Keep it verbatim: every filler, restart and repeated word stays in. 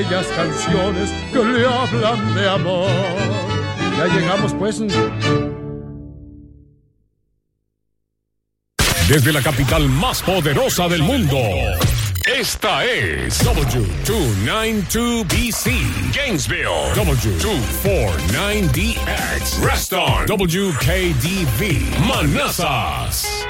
Bellas canciones que le hablan de amor. Ya llegamos pues. Desde la capital más poderosa del mundo, esta es W doscientos noventa y dos B C, Gainesville, W doscientos cuarenta y nueve D X, Reston, W K D V, Manassas.